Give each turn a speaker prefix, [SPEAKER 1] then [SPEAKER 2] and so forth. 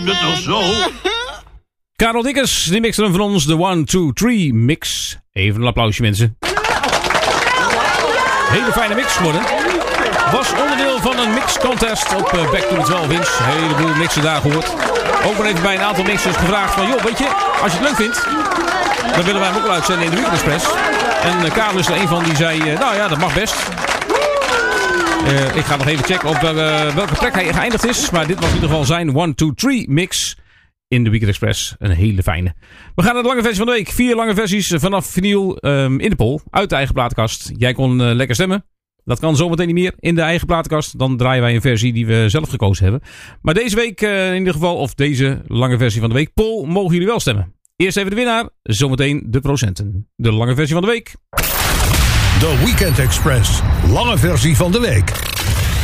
[SPEAKER 1] het toch zo?
[SPEAKER 2] Karel Dikkers, die mixen van ons de 1, 2, 3 mix. Even een applausje, mensen. Hele fijne mix geworden. Was onderdeel van een mix contest op Back to the 12 Inch. Een heleboel mixen daar gehoord. Ook maar even bij een aantal mixers gevraagd van... joh, weet je, als je het leuk vindt... dan willen wij hem ook wel uitzenden in de Weekend Express. En Karel is er een van die zei... nou ja, dat mag best. Ik ga nog even checken op welke plek hij geëindigd is. Maar dit was in ieder geval zijn 1, 2, 3 mix... in de Weekend Express. Een hele fijne. We gaan naar de lange versie van de week. 4 lange versies vanaf vinyl in de poll. Uit de eigen platenkast. Jij kon lekker stemmen. Dat kan zometeen niet meer in de eigen platenkast. Dan draaien wij een versie die we zelf gekozen hebben. Maar deze week in ieder geval, of deze lange versie van de week, poll, mogen jullie wel stemmen. Eerst even de winnaar, zometeen de procenten. De lange versie van de week.
[SPEAKER 3] De Weekend Express, lange versie van de week.